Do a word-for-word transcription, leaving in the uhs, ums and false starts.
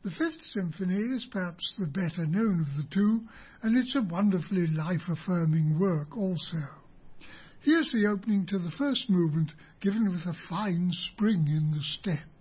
The Fifth Symphony is perhaps the better known of the two, and it's a wonderfully life-affirming work also. Here's the opening to the first movement, given with a fine spring in the step.